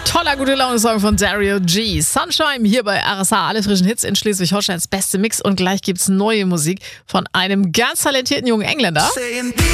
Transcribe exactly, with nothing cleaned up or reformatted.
Toller gute Laune-Song von Dario G. Sunshine hier bei R S H. Alle frischen Hits in Schleswig-Holsteins beste Mix. Und gleich gibt's neue Musik von einem ganz talentierten jungen Engländer.